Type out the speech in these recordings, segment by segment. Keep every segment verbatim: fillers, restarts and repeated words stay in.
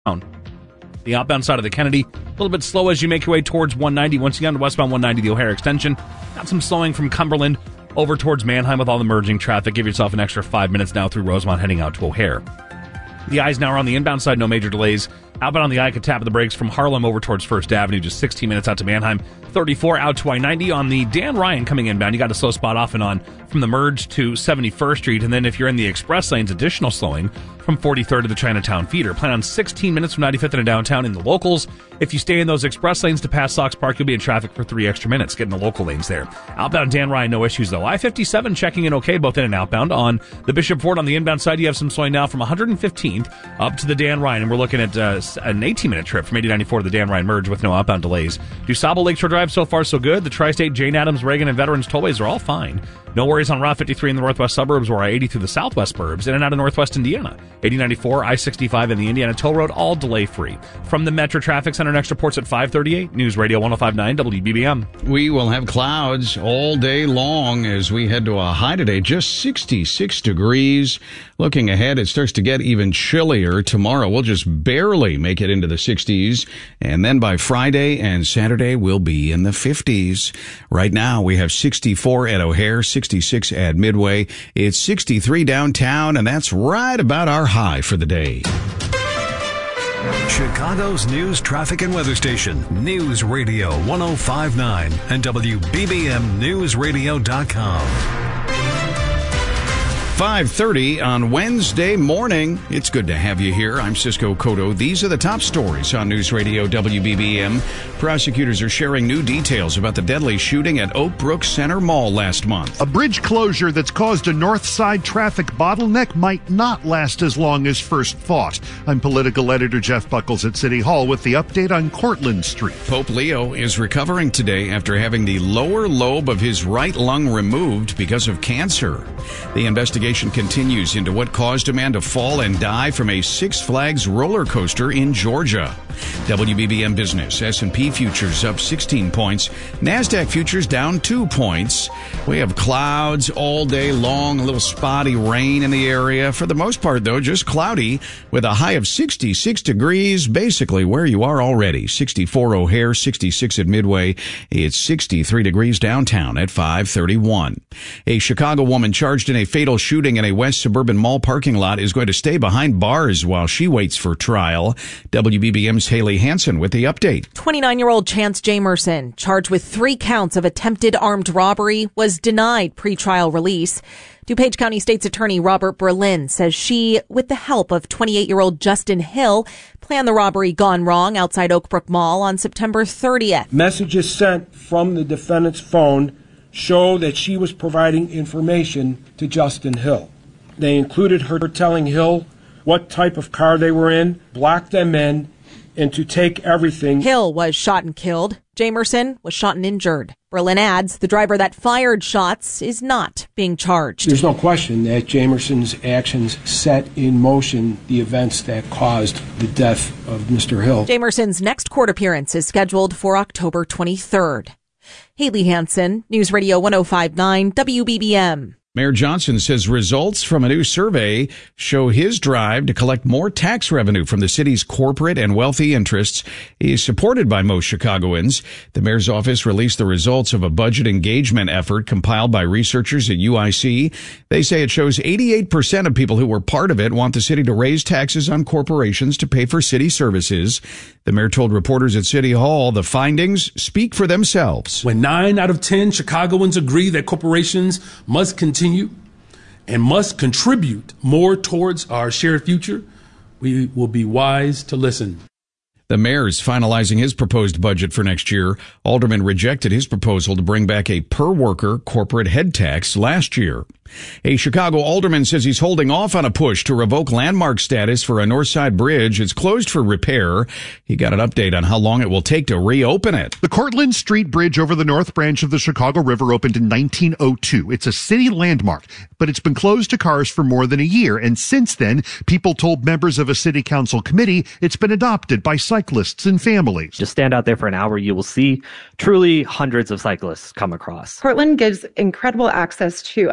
The outbound side of the Kennedy, a little bit slow as you make your way towards one ninety. Once again, westbound one ninety, the O'Hare extension. Got some slowing from Cumberland over towards Manheim with all the merging traffic. Give yourself an extra five minutes now through Rosemont heading out to O'Hare. The I's now are on the inbound side, no major delays. Outbound on the I could tap of the brakes from Harlem over towards First Avenue, just sixteen minutes out to Manheim. thirty-four out to I ninety on the Dan Ryan coming inbound. You got a slow spot off and on from the merge to seventy-first Street. And then if you're in the express lanes, additional slowing from forty-third to the Chinatown feeder. Plan on sixteen minutes from ninety-fifth into downtown in the locals. If you stay in those express lanes to pass Sox Park, you'll be in traffic for three extra minutes. Get in the local lanes there. Outbound Dan Ryan, no issues though. I fifty-seven checking in okay, both in and outbound. On the Bishop Ford on the inbound side, you have some slowing now from one hundred fifteenth up to the Dan Ryan. And we're looking at uh, an eighteen-minute trip from eighty ninety-four to the Dan Ryan merge with no outbound delays. DuSable Lakeshore Drive, so far so good. The Tri-State, Jane Addams, Reagan, and Veterans tollways are all fine. No worries on Route fifty-three in the northwest suburbs or I eighty through the southwest burbs, in and out of northwest Indiana. eighty ninety-four, I sixty-five, and the Indiana Toll Road, all delay-free. From the Metro Traffic Center, next reports at five thirty-eight. News Radio one oh five point nine W B B M. We will have clouds all day long as we head to a high today, just sixty-six degrees. Looking ahead, it starts to get even chillier. Tomorrow, we'll just barely make it into the sixties. And then by Friday and Saturday, we'll be in the fifties. Right now, we have sixty-four at O'Hare, sixty-six at Midway. It's sixty-three downtown, and that's right about our high for the day. Chicago's news, traffic, and weather station, News Radio one oh five point nine and W B B M News Radio dot com. five thirty on Wednesday morning. It's good to have you here. I'm Cisco Cotto. These are the top stories on News Radio W B B M. Prosecutors are sharing new details about the deadly shooting at Oak Brook Center Mall last month. A bridge closure that's caused a north side traffic bottleneck might not last as long as first thought. I'm political editor Jeff Buckles at City Hall with the update on Cortlandt Street. Pope Leo is recovering today after having the lower lobe of his right lung removed because of cancer. The investigation continues into what caused a man to fall and die from a Six Flags roller coaster in Georgia. W B B M Business, S and P futures up sixteen points. NASDAQ futures down two points. We have clouds all day long, a little spotty rain in the area. For the most part, though, just cloudy with a high of sixty-six degrees, basically where you are already. sixty-four O'Hare, sixty-six at Midway. It's sixty-three degrees downtown at five thirty-one. A Chicago woman charged in a fatal shooting in a West Suburban Mall parking lot is going to stay behind bars while she waits for trial. W B B M's Haley Hansen with the update. twenty-nine-year-old Chance Jamerson, charged with three counts of attempted armed robbery, was denied pretrial release. DuPage County State's Attorney Robert Berlin says she, with the help of twenty-eight-year-old Justin Hill, planned the robbery gone wrong outside Oakbrook Mall on September thirtieth. Messages sent from the defendant's phone show that she was providing information to Justin Hill. They included her telling Hill what type of car they were in, block them in, and to take everything. Hill was shot and killed. Jamerson was shot and injured. Berlin adds the driver that fired shots is not being charged. There's no question that Jamerson's actions set in motion the events that caused the death of Mister Hill. Jamerson's next court appearance is scheduled for October twenty-third. Haley Hansen, News Radio one oh five point nine W B B M. Mayor Johnson says results from a new survey show his drive to collect more tax revenue from the city's corporate and wealthy interests is supported by most Chicagoans. The mayor's office released the results of a budget engagement effort compiled by researchers at U I C. They say it shows eighty-eight percent of people who were part of it want the city to raise taxes on corporations to pay for city services. The mayor told reporters at City Hall the findings speak for themselves. When nine out of ten Chicagoans agree that corporations must continue and must contribute more towards our shared future, we will be wise to listen. The mayor is finalizing his proposed budget for next year. Alderman rejected his proposal to bring back a per-worker corporate head tax last year. A Chicago alderman says he's holding off on a push to revoke landmark status for a Northside Bridge. It's closed for repair. He got an update on how long it will take to reopen it. The Cortlandt Street Bridge over the North Branch of the Chicago River opened in nineteen oh two. It's a city landmark, but it's been closed to cars for more than a year. And since then, people told members of a city council committee it's been adopted by cyclists and families. Just stand out there for an hour. You will see truly hundreds of cyclists come across. Cortlandt gives incredible access to a major number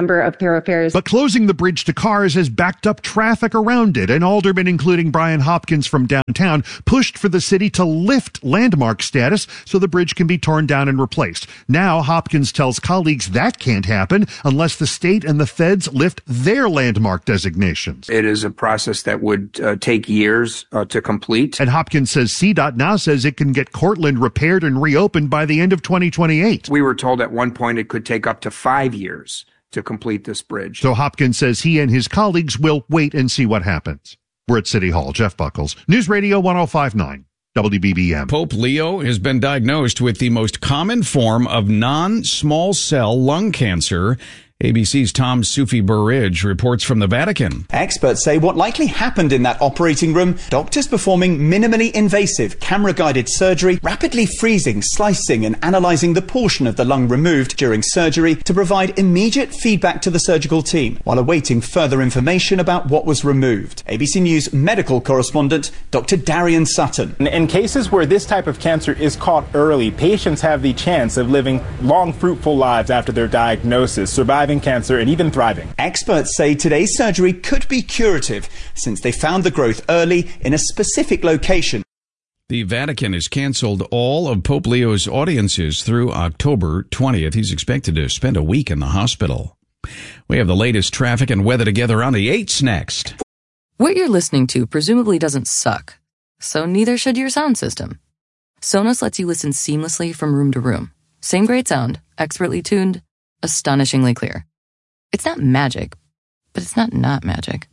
number of thoroughfares. But closing the bridge to cars has backed up traffic around it, and aldermen, including Brian Hopkins from downtown, pushed for the city to lift landmark status so the bridge can be torn down and replaced. Now, Hopkins tells colleagues that can't happen unless the state and the feds lift their landmark designations. It is a process that would uh, take years uh, to complete. And Hopkins says C DOT now says it can get Cortland repaired and reopened by the end of twenty twenty-eight. We were told at one point it could take up to five years to complete this bridge. So Hopkins says he and his colleagues will wait and see what happens. We're at City Hall. Jeff Buckles, News Radio one oh five point nine. W B B M. Pope Leo has been diagnosed with the most common form of non-small cell lung cancer. A B C's Tom Sufi Burridge reports from the Vatican. Experts say what likely happened in that operating room, doctors performing minimally invasive camera-guided surgery, rapidly freezing, slicing and analysing the portion of the lung removed during surgery to provide immediate feedback to the surgical team while awaiting further information about what was removed. A B C News medical correspondent Doctor Darian Sutton. In cases where this type of cancer is caught early, patients have the chance of living long, fruitful lives after their diagnosis, surviving cancer and even thriving. Experts say today's surgery could be curative since they found the growth early in a specific location. The Vatican has canceled all of Pope Leo's audiences through October twentieth. He's expected to spend a week in the hospital. We have the latest traffic and weather together on the eights next. What you're listening to presumably doesn't suck, so neither should your sound system. Sonos lets you listen seamlessly from room to room. Same great sound, expertly tuned, astonishingly clear. It's not magic, but it's not not magic.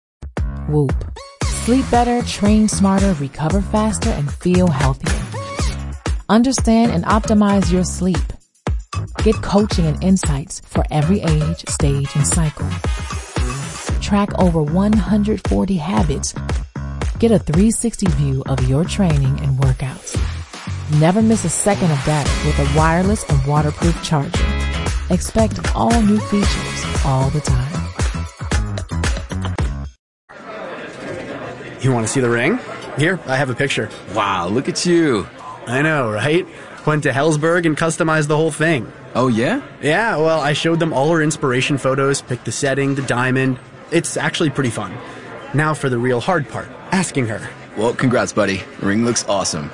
Whoop. Sleep better, train smarter, recover faster, and feel healthier. Understand and optimize your sleep. Get coaching and insights for every age, stage, and cycle. Track over one hundred forty habits. Get a three sixty view of your training and workouts. Never miss a second of data with a wireless and waterproof charger. Expect all new features all the time. You want to see the ring? Here, I have a picture. Wow, look at you. I know, right? Went to Hellsberg and customized the whole thing. Oh, yeah? Yeah, well, I showed them all her inspiration photos, picked the setting, the diamond. It's actually pretty fun. Now for the real hard part, asking her. Well, congrats, buddy. The ring looks awesome.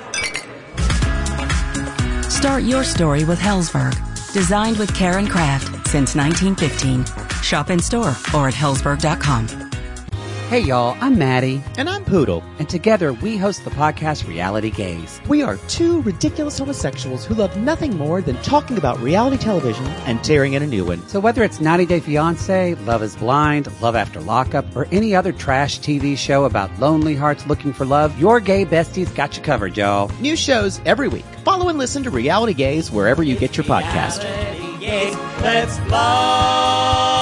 Start your story with Hellsberg. Designed with care and craft since nineteen fifteen. Shop in store or at hellsberg dot com. Hey y'all, I'm Maddie. And I'm Poodle. And together we host the podcast Reality Gaze. We are two ridiculous homosexuals who love nothing more than talking about reality television and tearing in a new one. So whether it's ninety day fiancé, Love is Blind, Love After Lockup, or any other trash T V show about lonely hearts looking for love, your gay besties got you covered, y'all. New shows every week. Follow and listen to Reality Gaze wherever you get your podcast. Reality Gaze, let's love.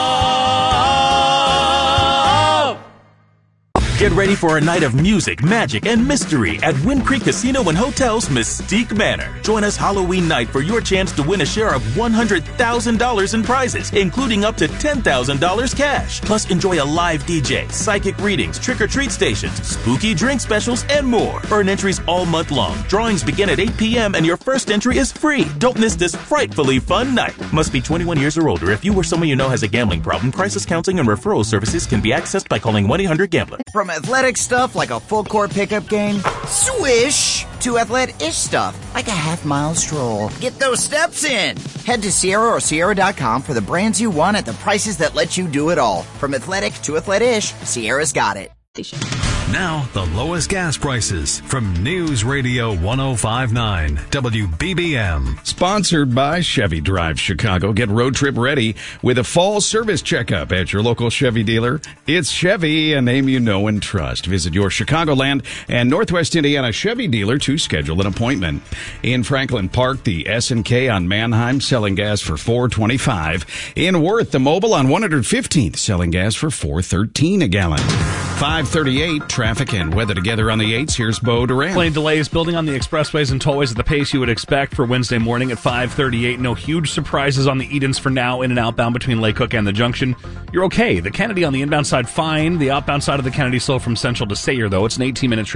Get ready for a night of music, magic, and mystery at Wind Creek Casino and Hotel's Mystique Manor. Join us Halloween night for your chance to win a share of one hundred thousand dollars in prizes, including up to ten thousand dollars cash. Plus, enjoy a live D J, psychic readings, trick-or-treat stations, spooky drink specials, and more. Earn entries all month long. Drawings begin at eight p.m. and your first entry is free. Don't miss this frightfully fun night. Must be twenty-one years or older. If you or someone you know has a gambling problem, crisis counseling and referral services can be accessed by calling one eight hundred gambler. From athletic stuff like a full court pickup game, swish, to athletic-ish stuff like a half mile stroll. Get those steps in. Head to Sierra or Sierra dot com for the brands you want at the prices that let you do it all. From athletic to athletic-ish, Sierra's got it. Now, the lowest gas prices from News Radio one oh five point nine W B B M. Sponsored by Chevy Drive Chicago. Get road trip ready with a fall service checkup at your local Chevy dealer. It's Chevy, a name you know and trust. Visit your Chicagoland and Northwest Indiana Chevy dealer to schedule an appointment. In Franklin Park, the S and K on Manheim selling gas for four twenty-five. In Worth, the Mobile on one hundred fifteenth selling gas for four thirteen a gallon. five thirty-eight, traffic and weather together on the eights. Here's Bo Duran. Plane delays building on the expressways and tollways at the pace you would expect for Wednesday morning at five thirty-eight. No huge surprises on the Edens for now, in and outbound between Lake Cook and the Junction. You're okay. The Kennedy on the inbound side, fine. The outbound side of the Kennedy slow from Central to Sayre, though. It's an eighteen-minute trip.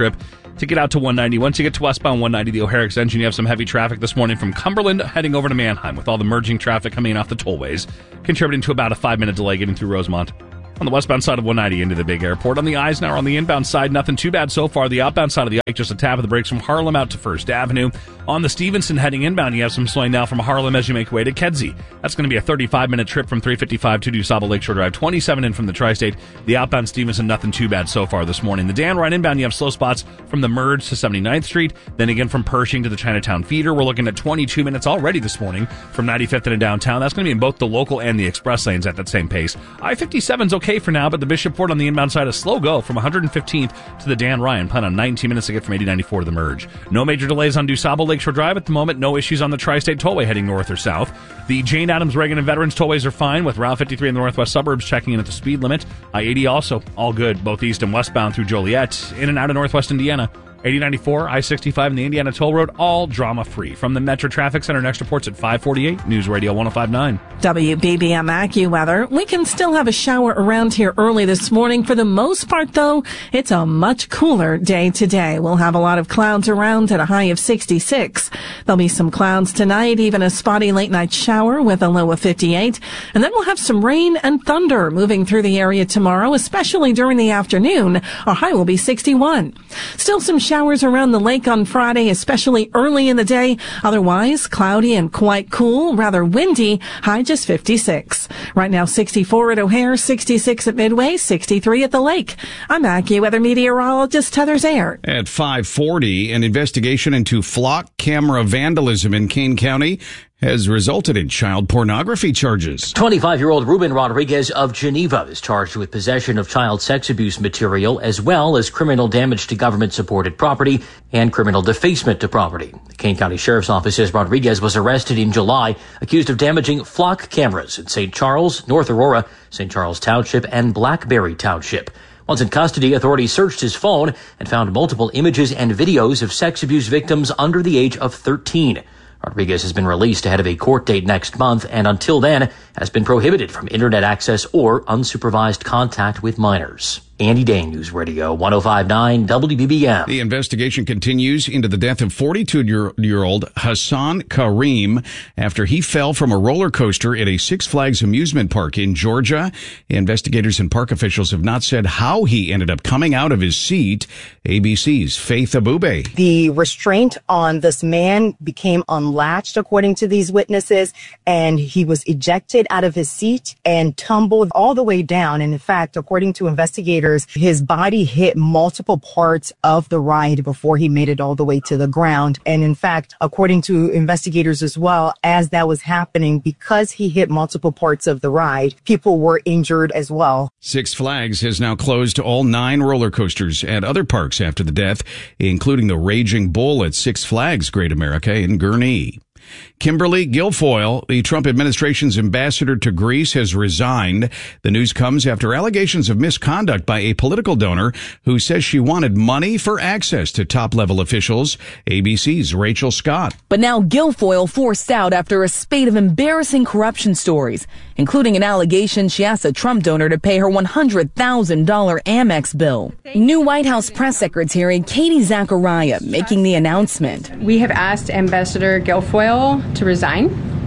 to get out to one ninety. Once you get to westbound one ninety, the O'Hare Extension, you have some heavy traffic this morning from Cumberland heading over to Manheim with all the merging traffic coming in off the tollways, contributing to about a five-minute delay getting through Rosemont. On the westbound side of one ninety into the big airport. On the Eisenhower, on the inbound side, nothing too bad so far. The outbound side of the Ike, just a tap of the brakes from Harlem out to First Avenue. On the Stevenson heading inbound, you have some slowing now from Harlem as you make your way to Kedzie. That's going to be a thirty-five minute trip from three fifty-five to DuSable Lakeshore Drive. twenty-seven in from the Tri-State. The outbound Stevenson, nothing too bad so far this morning. The Dan Ryan inbound, you have slow spots from the Merge to seventy-ninth Street. Then again from Pershing to the Chinatown feeder. We're looking at twenty-two minutes already this morning from ninety-fifth into downtown. That's going to be in both the local and the express lanes at that same pace. I fifty-seven's okay for now, but the Bishop Ford on the inbound side, a slow go from one hundred fifteenth to the Dan Ryan. Plan on nineteen minutes to get from eighty ninety-four to the Merge. No major delays on DuSable Lakeshore Drive at the moment. No issues on the Tri-State Tollway heading north or south. The Jane Addams, Reagan, and Veterans Tollways are fine, with Route fifty-three in the northwest suburbs checking in at the speed limit. I eighty also all good, both east and westbound through Joliet, in and out of northwest Indiana. eighty ninety-four, I sixty-five, and the Indiana Toll Road, all drama-free. From the Metro Traffic Center, next reports at five forty-eight, News Radio one oh five point nine. W B B M AccuWeather. We can still have a shower around here early this morning. For the most part, though, it's a much cooler day today. We'll have a lot of clouds around at a high of sixty-six. There'll be some clouds tonight, even a spotty late-night shower with a low of fifty-eight. And then we'll have some rain and thunder moving through the area tomorrow, especially during the afternoon. Our high will be sixty-one. Still some showers around the lake on Friday, especially early in the day. Otherwise, cloudy and quite cool, rather windy, high just fifty-six. Right now, sixty-four at O'Hare, sixty-six at Midway, sixty-three at the lake. I'm AccuWeather meteorologist Heather Zayer. At five forty, an investigation into flock camera vandalism in Kane County has resulted in child pornography charges. twenty-five-year-old Ruben Rodriguez of Geneva is charged with possession of child sex abuse material, as well as criminal damage to government-supported property and criminal defacement to property. The Kane County Sheriff's Office says Rodriguez was arrested in July, accused of damaging flock cameras in Saint Charles, North Aurora, Saint Charles Township, and Blackberry Township. Once in custody, authorities searched his phone and found multiple images and videos of sex abuse victims under the age of thirteen. Rodriguez has been released ahead of a court date next month, and until then has been prohibited from internet access or unsupervised contact with minors. Andy Dane, News Radio one oh five point nine W B B M. The investigation continues into the death of forty-two-year-old Hassan Karim after he fell from a roller coaster at a Six Flags amusement park in Georgia. Investigators and park officials have not said how he ended up coming out of his seat. A B C's Faith Abube. The restraint on this man became unlatched, according to these witnesses, and he was ejected out of his seat and tumbled all the way down. And in fact, according to investigators, his body hit multiple parts of the ride before he made it all the way to the ground. And in fact, according to investigators as well, as that was happening, because he hit multiple parts of the ride, people were injured as well. Six Flags has now closed all nine roller coasters at other parks after the death, including the Raging Bull at Six Flags Great America in Gurnee. Kimberly Guilfoyle, the Trump administration's ambassador to Greece, has resigned. The news comes after allegations of misconduct by a political donor who says she wanted money for access to top-level officials. A B C's Rachel Scott. But now Guilfoyle forced out after a spate of embarrassing corruption stories, including an allegation she asked a Trump donor to pay her one hundred thousand dollars Amex bill. New White House press secretary Katie Zachariah making the announcement. We have asked Ambassador Guilfoyle to resign.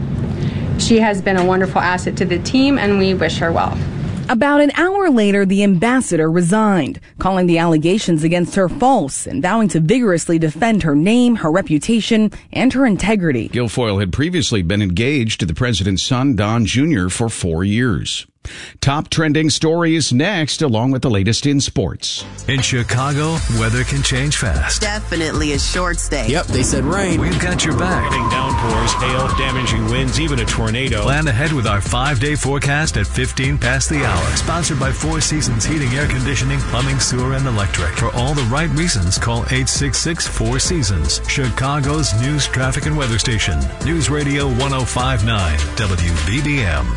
She has been a wonderful asset to the team, and we wish her well. About an hour later, the ambassador resigned, calling the allegations against her false and vowing to vigorously defend her name, her reputation, and her integrity. Guilfoyle had previously been engaged to the president's son, Don Junior, for four years. Top trending stories next, along with the latest in sports. In Chicago, weather can change fast. Definitely a short stay. Yep, they said rain. We've got your back. Downpours, hail, damaging winds, even a tornado. Plan ahead with our five-day forecast at fifteen past the hour. Sponsored by Four Seasons Heating, Air Conditioning, Plumbing, Sewer, and Electric. For all the right reasons, call eight six six, four seasons. Chicago's news, traffic, and weather station. News Radio one oh five point nine W B B M.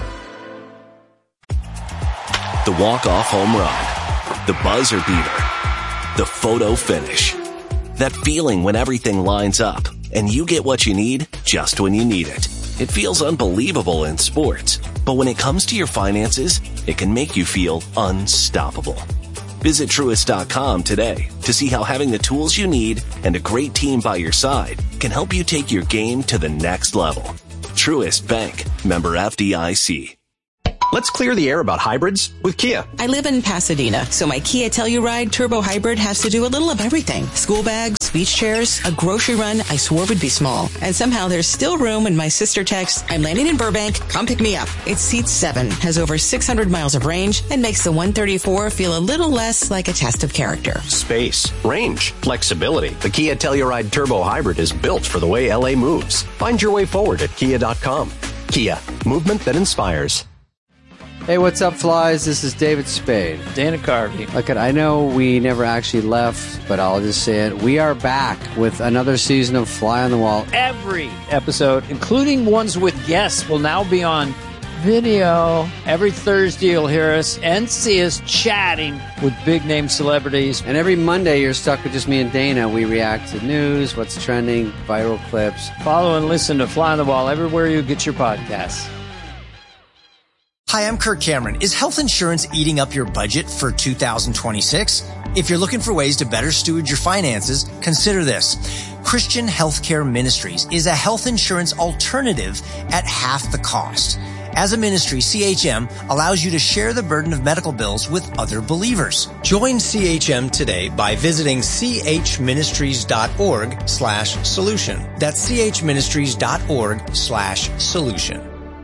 The walk-off home run, the buzzer beater, the photo finish. That feeling when everything lines up and you get what you need just when you need it. It feels unbelievable in sports, but when it comes to your finances, it can make you feel unstoppable. Visit Truist dot com today to see how having the tools you need and a great team by your side can help you take your game to the next level. Truist Bank, member F D I C. Let's clear the air about hybrids with Kia. I live in Pasadena, so my Kia Telluride Turbo Hybrid has to do a little of everything. School bags, beach chairs, a grocery run I swore would be small. And somehow there's still room in my sister text, I'm landing in Burbank, come pick me up. It seats seven, has over six hundred miles of range, and makes the one thirty-four feel a little less like a test of character. Space, range, flexibility. The Kia Telluride Turbo Hybrid is built for the way L A moves. Find your way forward at kia dot com. Kia, movement that inspires. Hey, what's up, flies? This is David Spade. Dana Carvey. Look, I know we never actually left, but I'll just say it. We are back with another season of Fly on the Wall. Every episode, including ones with guests, will now be on video. Every Thursday, you'll hear us and see us chatting with big-name celebrities. And every Monday, you're stuck with just me and Dana. We react to news, what's trending, viral clips. Follow and listen to Fly on the Wall everywhere you get your podcasts. Hi, I'm Kirk Cameron. Is health insurance eating up your budget for two thousand twenty-six? If you're looking for ways to better steward your finances, consider this. Christian Healthcare Ministries is a health insurance alternative at half the cost. As a ministry, C H M allows you to share the burden of medical bills with other believers. Join C H M today by visiting chministries.org slash solution. That's chministries.org slash solution.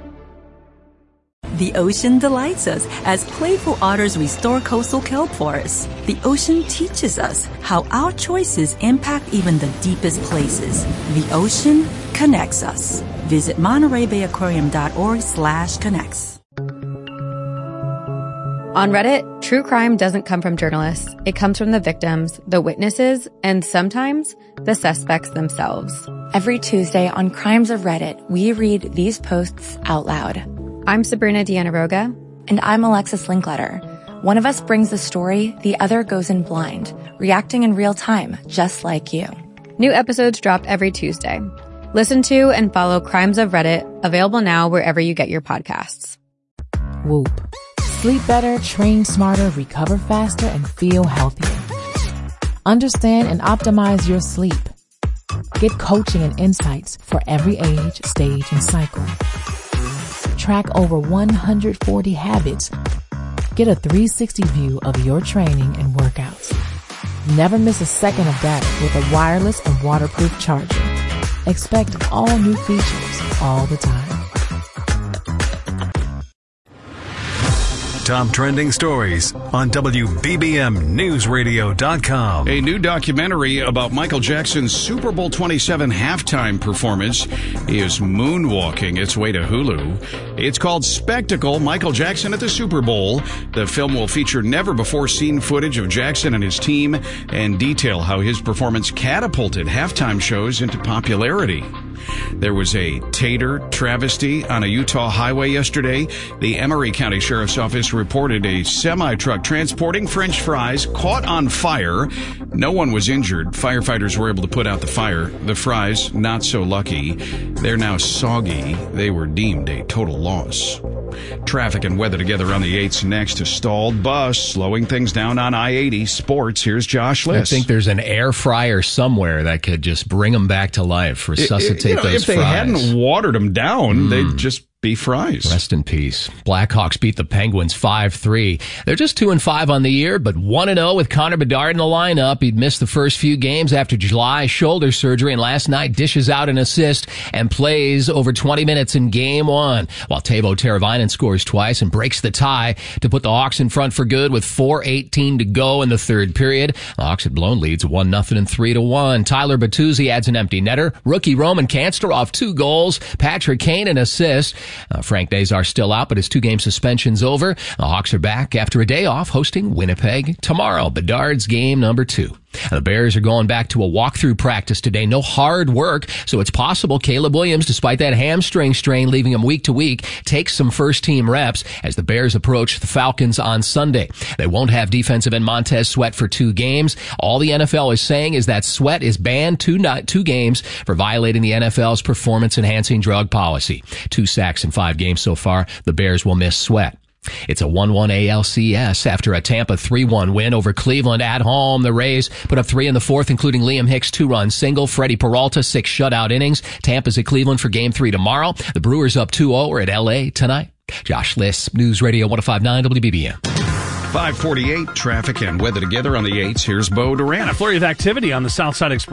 The ocean delights us as playful otters restore coastal kelp forests. The ocean teaches us how our choices impact even the deepest places. The ocean connects us. Visit Monterey Bay Aquarium dot org slash connects. On Reddit, true crime doesn't come from journalists. It comes from the victims, the witnesses, and sometimes the suspects themselves. Every Tuesday on Crimes of Reddit, we read these posts out loud. I'm Sabrina Dianaroga. And I'm Alexis Linkletter. One of us brings the story, the other goes in blind, reacting in real time, just like you. New episodes drop every Tuesday. Listen to and follow Crimes of Reddit, available now wherever you get your podcasts. Whoop. Sleep better, train smarter, recover faster, and feel healthier. Understand and optimize your sleep. Get coaching and insights for every age, stage, and cycle. Track over one hundred forty habits. Get a three sixty view of your training and workouts. Never miss a second of data with a wireless and waterproof charger. Expect all new features all the time. Top trending stories on W B B M News Radio dot com. A new documentary about Michael Jackson's Super Bowl twenty-seven halftime performance is moonwalking its way to Hulu. It's called Spectacle, Michael Jackson at the Super Bowl. The film will feature never-before-seen footage of Jackson and his team and detail how his performance catapulted halftime shows into popularity. There was a tater travesty on a Utah highway yesterday. The Emery County Sheriff's Office reported a semi-truck transporting French fries caught on fire. No one was injured. Firefighters were able to put out the fire. The fries, not so lucky. They're now soggy. They were deemed a total loss. Traffic and weather together on the eights next. A stalled bus slowing things down on I eighty. Sports, here's Josh Liss. I think there's an air fryer somewhere that could just bring them back to life, resuscitate it, it, you know, those if they fries. hadn't watered them down, mm. they'd just be fries. Rest in peace. Blackhawks beat the Penguins five three. They're just two and five on the year, but one and oh with Connor Bedard in the lineup. He'd missed the first few games after July shoulder surgery, and last night dishes out an assist and plays over twenty minutes in game one, while Teuvo Teravainen scores twice and breaks the tie to put the Hawks in front for good with four eighteen to go in the third period. The Hawks had blown leads one nothing and three to one. Tyler Bertuzzi adds an empty netter. Rookie Roman Kanster off two goals. Patrick Kane an assist. Uh, Frank Nazar still out, but his two-game suspension's over. The Hawks are back after a day off, hosting Winnipeg tomorrow. Bedard's game number two. The Bears are going back to a walkthrough practice today. No hard work, so it's possible Caleb Williams, despite that hamstring strain leaving him week to week, takes some first-team reps as the Bears approach the Falcons on Sunday. They won't have defensive end Montez Sweat for two games. All the N F L is saying is that Sweat is banned two, not two games for violating the N F L's performance-enhancing drug policy. Two sacks in five games so far. The Bears will miss Sweat. It's a one one A L C S after a Tampa three one win over Cleveland at home. The Rays put up three in the fourth, including Liam Hicks' two-run single. Freddie Peralta, six shutout innings. Tampa's at Cleveland for game three tomorrow. The Brewers up two oh are at L A tonight. Josh Liss, News Radio one oh five point nine W B B M. five forty-eight, traffic and weather together on the eights. Here's Bo Duran. A flurry of activity on the South Side Express.